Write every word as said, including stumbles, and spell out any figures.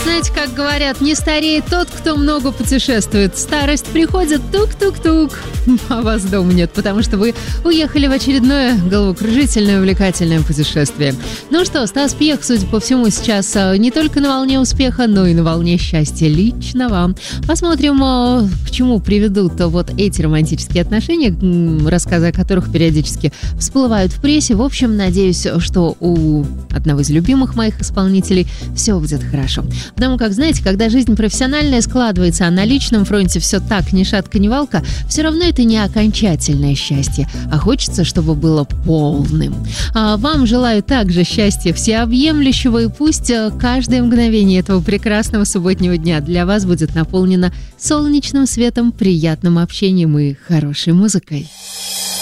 Знаете, как говорят, не стареет тот, кто много путешествует. Старость приходит, тук-тук-тук, а вас дома нет, потому что вы уехали в очередное головокружительное увлекательное путешествие. Ну что, Стас Пьех, судя по всему, сейчас не только на волне успеха, но и на волне счастья лично вам. Посмотрим, к чему приведут вот эти романтические отношения, рассказы о которых периодически всплывают в прессе. В общем, надеюсь, что у одного из любимых моих исполнителей все будет хорошо. Потому как, знаете, когда жизнь профессиональная складывается, а на личном фронте все так, ни шатка, ни валка, все равно это не окончательное счастье, а хочется, чтобы было полным. А вам желаю также счастья всеобъемлющего, и пусть каждое мгновение этого прекрасного субботнего дня для вас будет наполнено солнечным светом, приятным общением и хорошей музыкой.